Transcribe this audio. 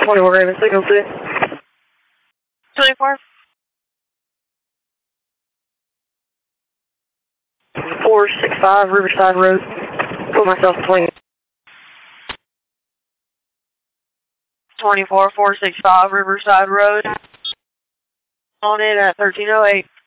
21 Raven, signal 2. 24. 465 Riverside Road. Put myself between. 24 465 Riverside Road. On it at 1308.